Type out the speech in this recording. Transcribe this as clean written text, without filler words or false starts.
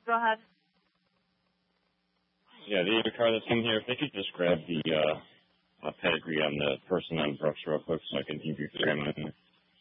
Go ahead. Yeah, the car that's in here, if they could just grab the pedigree on the person on Brooks real quick so I can debrief the grandma in there.